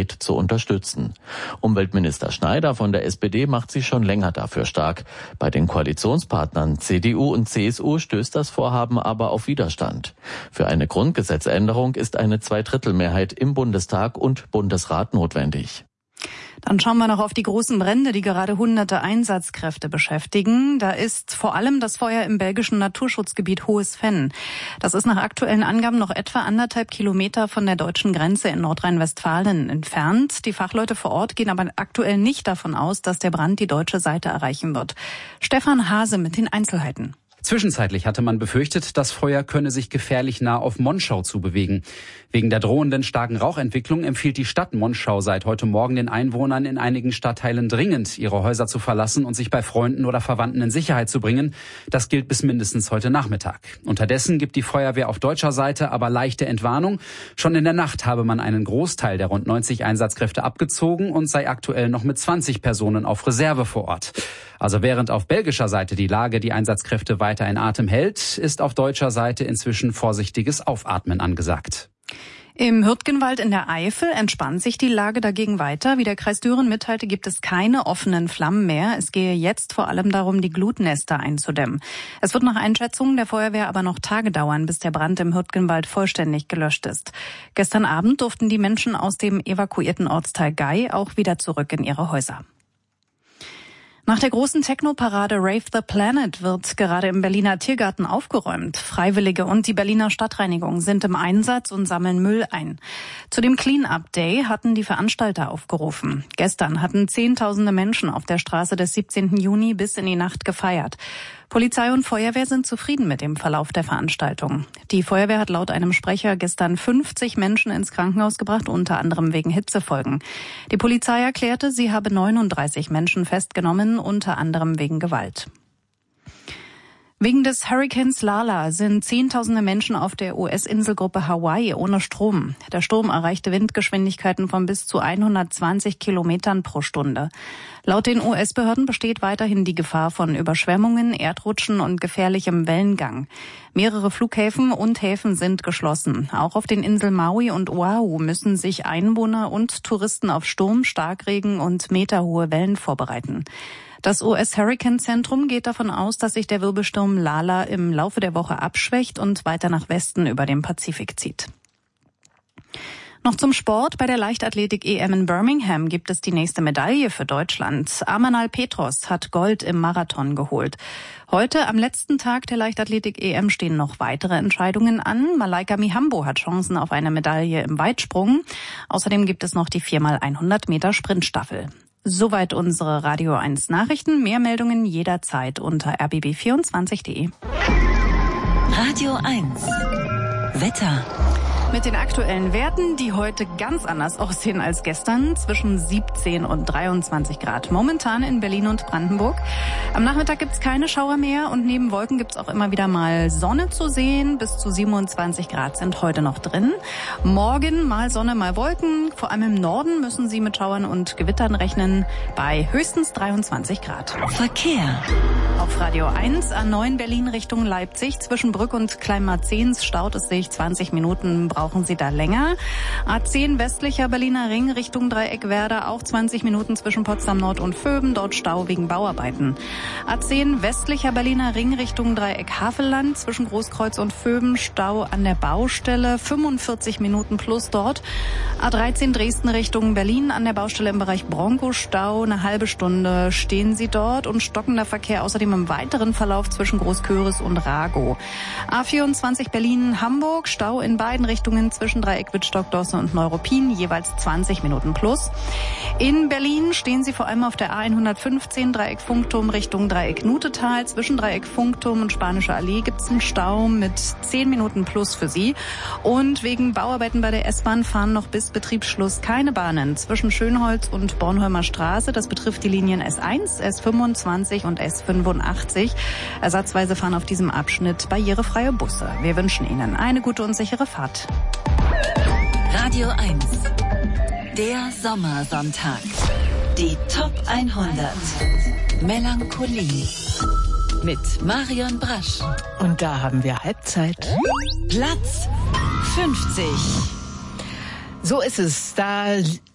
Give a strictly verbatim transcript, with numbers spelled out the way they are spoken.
konkret zu unterstützen. Umweltminister Schneider von der S P D macht sich schon länger dafür stark. Bei den Koalitionspartnern C D U und C S U stößt das Vorhaben aber auf Widerstand. Für eine Grundgesetzänderung ist eine Zweidrittelmehrheit im Bundestag und Bundesrat notwendig. Dann schauen wir noch auf die großen Brände, die gerade hunderte Einsatzkräfte beschäftigen. Da ist vor allem das Feuer im belgischen Naturschutzgebiet Hohes Venn. Das ist nach aktuellen Angaben noch etwa anderthalb Kilometer von der deutschen Grenze in Nordrhein-Westfalen entfernt. Die Fachleute vor Ort gehen aber aktuell nicht davon aus, dass der Brand die deutsche Seite erreichen wird. Stefan Hase mit den Einzelheiten. Zwischenzeitlich hatte man befürchtet, das Feuer könne sich gefährlich nah auf Monschau zubewegen. Wegen der drohenden starken Rauchentwicklung empfiehlt die Stadt Monschau seit heute Morgen den Einwohnern in einigen Stadtteilen dringend, ihre Häuser zu verlassen und sich bei Freunden oder Verwandten in Sicherheit zu bringen. Das gilt bis mindestens heute Nachmittag. Unterdessen gibt die Feuerwehr auf deutscher Seite aber leichte Entwarnung. Schon in der Nacht habe man einen Großteil der rund neunzig Einsatzkräfte abgezogen und sei aktuell noch mit zwanzig Personen auf Reserve vor Ort. Also während auf belgischer Seite die Lage die Einsatzkräfte weiter in Atem hält, ist auf deutscher Seite inzwischen vorsichtiges Aufatmen angesagt. Im Hürtgenwald in der Eifel entspannt sich die Lage dagegen weiter. Wie der Kreis Düren mitteilte, gibt es keine offenen Flammen mehr. Es gehe jetzt vor allem darum, die Glutnester einzudämmen. Es wird nach Einschätzungen der Feuerwehr aber noch Tage dauern, bis der Brand im Hürtgenwald vollständig gelöscht ist. Gestern Abend durften die Menschen aus dem evakuierten Ortsteil Gei auch wieder zurück in ihre Häuser. Nach der großen Techno-Parade Rave the Planet wird gerade im Berliner Tiergarten aufgeräumt. Freiwillige und die Berliner Stadtreinigung sind im Einsatz und sammeln Müll ein. Zu dem Clean-Up Day hatten die Veranstalter aufgerufen. Gestern hatten Zehntausende Menschen auf der Straße des siebzehnten Juni bis in die Nacht gefeiert. Polizei und Feuerwehr sind zufrieden mit dem Verlauf der Veranstaltung. Die Feuerwehr hat laut einem Sprecher gestern fünfzig Menschen ins Krankenhaus gebracht, unter anderem wegen Hitzefolgen. Die Polizei erklärte, sie habe neununddreißig Menschen festgenommen, unter anderem wegen Gewalt. Wegen des Hurrikans Lala sind Zehntausende Menschen auf der U S-Inselgruppe Hawaii ohne Strom. Der Sturm erreichte Windgeschwindigkeiten von bis zu hundertzwanzig Kilometern pro Stunde. Laut den U S-Behörden besteht weiterhin die Gefahr von Überschwemmungen, Erdrutschen und gefährlichem Wellengang. Mehrere Flughäfen und Häfen sind geschlossen. Auch auf den Inseln Maui und Oahu müssen sich Einwohner und Touristen auf Sturm, Starkregen und meterhohe Wellen vorbereiten. Das U S-Hurricane-Zentrum geht davon aus, dass sich der Wirbelsturm Lala im Laufe der Woche abschwächt und weiter nach Westen über den Pazifik zieht. Noch zum Sport. Bei der Leichtathletik-E M in Birmingham gibt es die nächste Medaille für Deutschland. Amanal Petros hat Gold im Marathon geholt. Heute, am letzten Tag der Leichtathletik-E M, stehen noch weitere Entscheidungen an. Malaika Mihambo hat Chancen auf eine Medaille im Weitsprung. Außerdem gibt es noch die vier mal hundert Meter Sprintstaffel. Soweit unsere Radio eins Nachrichten. Mehr Meldungen jederzeit unter r b b vierundzwanzig punkt d e. Radio eins Wetter. Mit den aktuellen Werten, die heute ganz anders aussehen als gestern, zwischen siebzehn und dreiundzwanzig Grad. Momentan in Berlin und Brandenburg. Am Nachmittag gibt's keine Schauer mehr und neben Wolken gibt's auch immer wieder mal Sonne zu sehen. Bis zu siebenundzwanzig Grad sind heute noch drin. Morgen mal Sonne, mal Wolken. Vor allem im Norden müssen Sie mit Schauern und Gewittern rechnen bei höchstens dreiundzwanzig Grad. Verkehr. Auf Radio eins, A neun Berlin Richtung Leipzig. Zwischen Brück und Kleinmarzens staut es sich zwanzig Minuten. Brauchen Sie da länger. A zehn westlicher Berliner Ring Richtung Dreieckwerder, auch zwanzig Minuten zwischen Potsdam Nord und Vöben, dort Stau wegen Bauarbeiten. A zehn westlicher Berliner Ring Richtung Dreieck Havelland, zwischen Großkreuz und Vöben, Stau an der Baustelle, fünfundvierzig Minuten plus dort. A dreizehn Dresden Richtung Berlin, an der Baustelle im Bereich Bronco, Stau, eine halbe Stunde stehen Sie dort und stockender Verkehr außerdem im weiteren Verlauf zwischen Großköris und Ragow. A vierundzwanzig Berlin-Hamburg, Stau in beiden Richtungen zwischen Dreieck Wittstock, Dosse und Neuruppin, jeweils zwanzig Minuten plus. In Berlin stehen Sie vor allem auf der A hundertfünfzehn Dreieck Funkturm Richtung Dreieck Nutetal. Zwischen Dreieck Funkturm und Spanische Allee gibt es einen Stau mit zehn Minuten plus für Sie. Und wegen Bauarbeiten bei der S-Bahn fahren noch bis Betriebsschluss keine Bahnen zwischen Schönholz und Bornholmer Straße. Das betrifft die Linien S eins, S fünfundzwanzig und S fünfundachtzig. Ersatzweise fahren auf diesem Abschnitt barrierefreie Busse. Wir wünschen Ihnen eine gute und sichere Fahrt. Radio eins. Der Sommersonntag. Die Top hundert. Melancholie. Mit Marion Brasch. Und da haben wir Halbzeit. Platz fünfzig. So ist es. Da